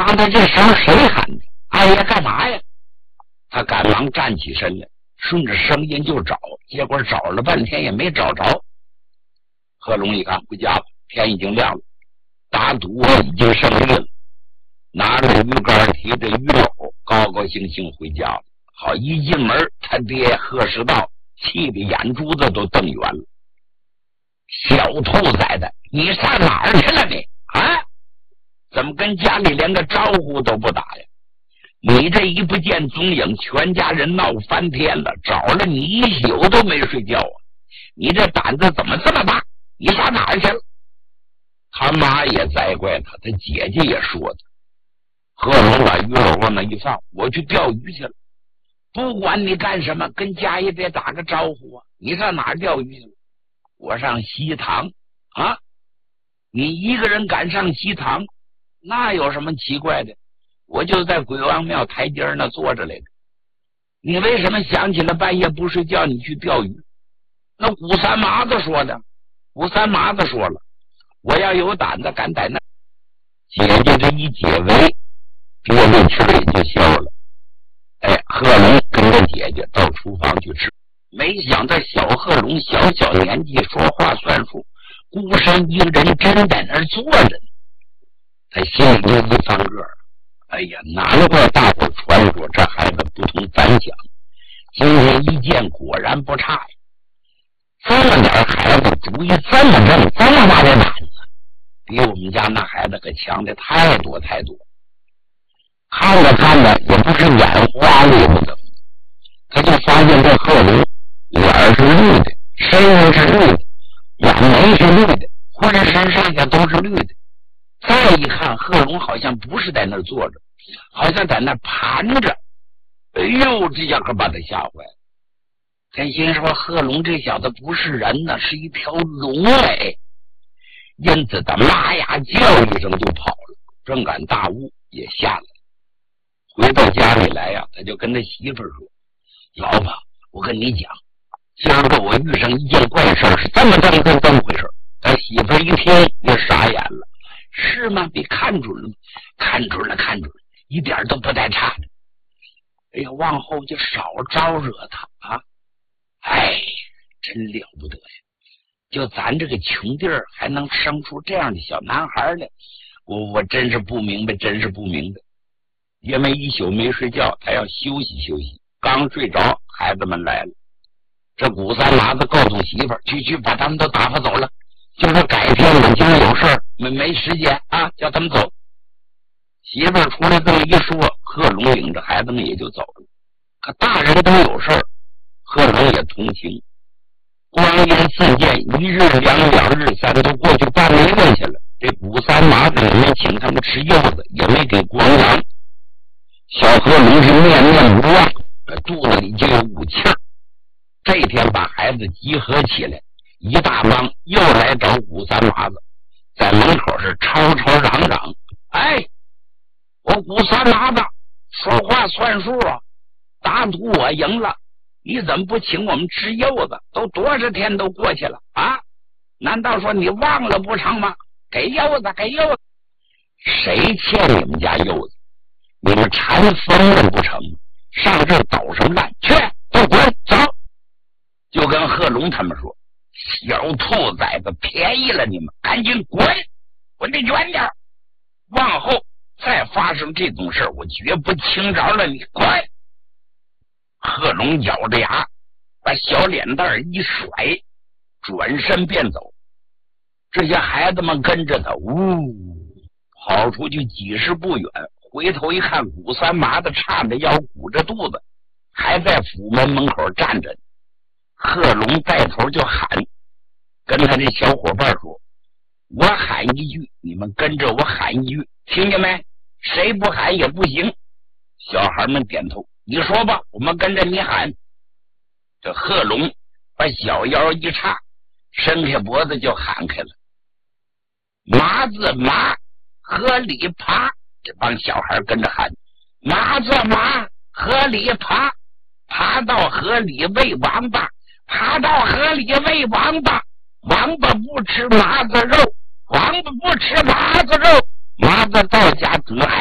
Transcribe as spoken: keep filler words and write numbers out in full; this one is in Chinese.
刚才这声谁喊的？二爷干嘛呀？他赶忙站起身来，顺着声音就找，结果找了半天也没找着。贺龙一看，回家吧，天已经亮了，打赌我已经胜利了，拿着鱼竿，提着鱼篓，高高兴兴回家了。好，一进门，他爹贺世道气得眼珠子都瞪圆了。小兔崽子，你上哪儿去了你啊？怎么跟家里连个招呼都不打呀？你这一不见踪影，全家人闹翻天了，找了你一宿都没睡觉啊！你这胆子怎么这么大？你上哪儿去了？他妈也责怪他，他姐姐也说他。贺龙把鱼篓往那一放，我去钓鱼去了。不管你干什么，跟家也得打个招呼啊！你上哪儿钓鱼去了？我上西塘啊！你一个人敢上西塘，那有什么奇怪的？我就在鬼王庙台阶那坐着来着。你为什么想起了半夜不睡觉，你去钓鱼？那古三麻子说的，古三麻子说了，我要有胆子敢在那。姐姐这一解围，憋着气儿也就消了。哎，贺龙跟着姐姐到厨房去吃，没想到小贺龙小小年纪说话算数，孤身一人真在那儿坐着呢。他心里就一翻个儿，哎呀，难怪大伙传说这孩子不同凡响，今天一见果然不差呀。这么点孩子主意这么正，这么大的胆子，比我们家那孩子可强的太多太多。看着看着也不是眼花绿不怎么，他就发现这贺龙脸是绿的，身上是绿的，眼眉是绿的，浑身上下都是绿的。再一看，贺龙好像不是在那儿坐着，好像在那儿盘着。哎呦，这下可把他吓坏了。他心说贺龙这小子不是人呢，是一条龙哎。因此他妈呀叫一声就跑了，正感大悟也下来。回到家里来呀、啊，他就跟他媳妇儿说：“老婆，我跟你讲，今儿个我遇上一件怪事，是这么这么这么这么回事。”他媳妇儿一听也傻眼了：“是吗？你看准了吗？看准了，看准了，一点都不带差的。哎呀，往后就少招惹他啊！哎，真了不得呀！就咱这个穷地儿，还能生出这样的小男孩来，我我真是不明白，真是不明白。”因为一宿没睡觉，他要休息休息。刚睡着，孩子们来了。这古三麻子告诉媳妇儿：“去去，把他们都打发走了。就是改天我今儿有事儿，没没时间啊，叫他们走。”媳妇儿出来这么一说，贺龙领着孩子们也就走了。可大人都有事儿，贺龙也同情。光阴似箭，一日两两日三都过去半年了去了。这古三麻子也没请他们吃柚子，也没给光阳。小贺龙是面面不忘，肚子里就有股气儿。这天把孩子集合起来，一大帮又来找古三麻子，在门口是吵吵嚷嚷：“哎，我古三麻子说话算数啊！打赌我赢了，你怎么不请我们吃柚子？都多少天都过去了啊？难道说你忘了不成吗？给柚子，给柚子！谁欠你们家柚子？你们馋疯了不成？上这捣什么乱？去，都滚走！”就跟贺龙他们说：“小兔崽子，便宜了你们，赶紧滚，滚得远点！往后再发生这种事，我绝不轻饶了你！滚！”贺龙咬着牙，把小脸蛋一甩，转身便走。这些孩子们跟着他，呜，跑出去几十步远。回头一看，古三麻子叉着腰，鼓着肚子，还在府门门口站着。贺龙带头就喊，跟他这小伙伴说：“我喊一句，你们跟着我喊一句，听见没？谁不喊也不行。”小孩们点头：“你说吧，我们跟着你喊。”这贺龙把小腰一叉，伸开脖子就喊开了：“麻子麻，河里爬。”这帮小孩跟着喊：“麻子麻，河里爬，爬到河里喂王八，爬到河里喂王八，王八不吃麻子肉，王八不吃麻子肉，麻子到家得